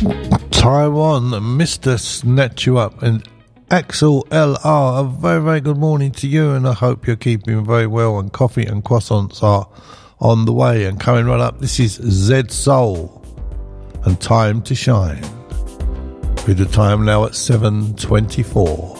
Taiwan, Mr. Snatch You Up, and Axel LR, a very, very good morning to you, and I hope you're keeping very well, and coffee and croissants are on the way. And coming right up, this is Zed Soul and Time to Shine, with the time now at 7:24.